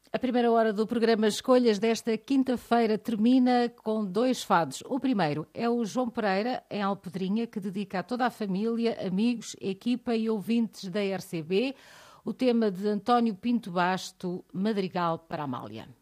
A primeira hora do programa Escolhas desta quinta-feira termina com 2 fados. O primeiro é o João Pereira, em Alpedrinha, que dedica a toda a família, amigos, equipa e ouvintes da RCB o tema de António Pinto Basto, Madrigal para Amália.